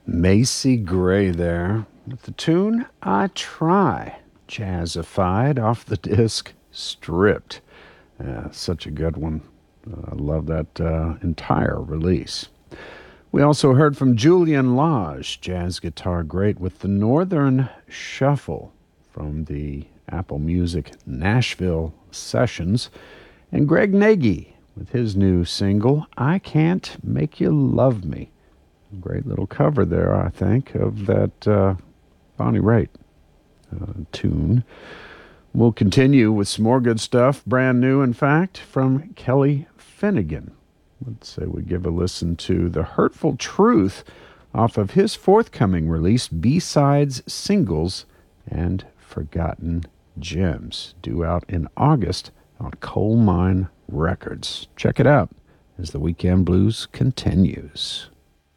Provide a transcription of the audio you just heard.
Macy Gray there with the tune I Try, jazzified off the disc Stripped. Such a good one. I love that entire release. We also heard from Julian Lage, jazz guitar great, with the Northern Shuffle from the Apple Music Nashville sessions, and Greg Nagy with his new single, I Can't Make You Love Me. Great little cover there, I think, of that Bonnie Raitt tune. We'll continue with some more good stuff, brand new, in fact, from Kelly Finnegan. Let's say we give a listen to The Hurtful Truth off of his forthcoming release, B-Sides, Singles, and Forgotten Gems, due out in August on Coal Mine Records. Check it out as the Weekend Blues continues.